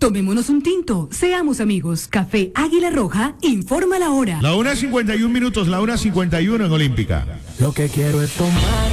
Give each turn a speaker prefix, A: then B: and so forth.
A: Tomémonos un tinto, seamos amigos. Café Águila Roja, informa la hora.
B: La 1:51 minutos, la 1:51 en Olímpica.
C: Lo que quiero es tomar